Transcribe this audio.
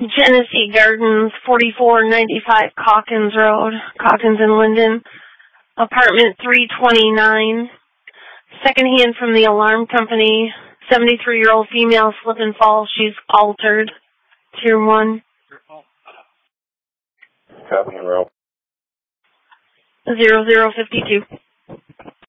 Genesee Gardens, 4495 Calkins Road, Calkins and Linden, apartment 329. Secondhand from the alarm company, 73-year-old female slip and fall. She's altered. Tier 1. Copy, row. 0052.